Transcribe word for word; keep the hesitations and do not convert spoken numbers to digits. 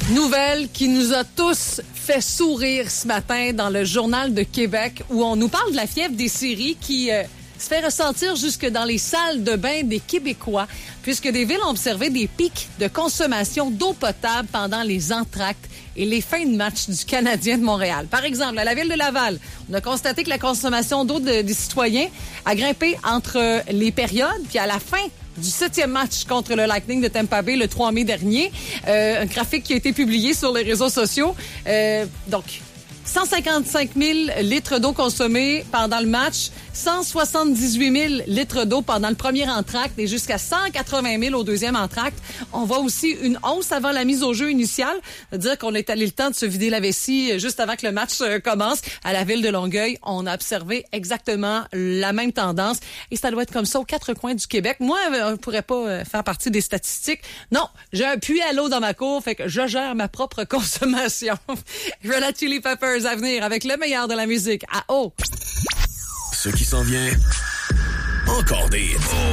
Nouvelle qui nous a tous fait sourire ce matin dans le Journal de Québec où on nous parle de la fièvre des séries qui euh, se fait ressentir jusque dans les salles de bain des Québécois puisque des villes ont observé des pics de consommation d'eau potable pendant les entr'actes et les fins de match du Canadien de Montréal. Par exemple, à la ville de Laval, on a constaté que la consommation d'eau de, des citoyens a grimpé entre les périodes, puis à la fin du septième match contre le Lightning de Tampa Bay le trois mai dernier. Euh, un graphique qui a été publié sur les réseaux sociaux. Euh, donc, cent cinquante-cinq mille litres d'eau consommés pendant le match, cent soixante-dix-huit mille litres d'eau pendant le premier entracte et jusqu'à cent quatre-vingt mille au deuxième entracte. On voit aussi une hausse avant la mise au jeu initiale, c'est-à-dire qu'on est allé le temps de se vider la vessie juste avant que le match commence. À la ville de Longueuil, on a observé exactement la même tendance et ça doit être comme ça aux quatre coins du Québec. Moi, je ne pourrais pas faire partie des statistiques. Non, j'ai un puits à l'eau dans ma cour, fait que je gère ma propre consommation. Red Hot Chili Peppers à venir avec le meilleur de la musique à eau. Ce qui s'en vient, encore des hits.